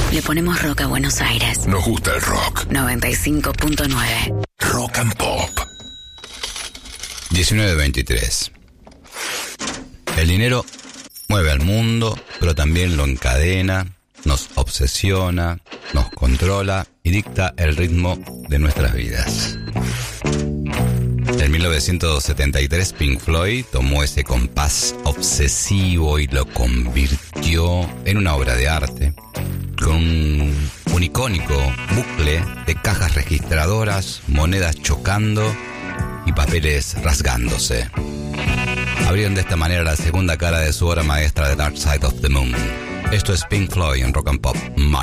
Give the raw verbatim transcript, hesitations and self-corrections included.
Le ponemos rock a Buenos Aires. Nos gusta el rock. noventa y cinco punto nueve. Rock and Pop. diecinueve veintitrés. El dinero mueve al mundo, pero también lo encadena, nos obsesiona, nos controla y dicta el ritmo de nuestras vidas. En mil novecientos setenta y tres, Pink Floyd tomó ese compás obsesivo y lo convirtió en una obra de arte, con un, un icónico bucle de cajas registradoras, monedas chocando y papeles rasgándose. Abrieron de esta manera la segunda cara de su obra maestra, The Dark Side of the Moon. Esto es Pink Floyd en Rock and Pop.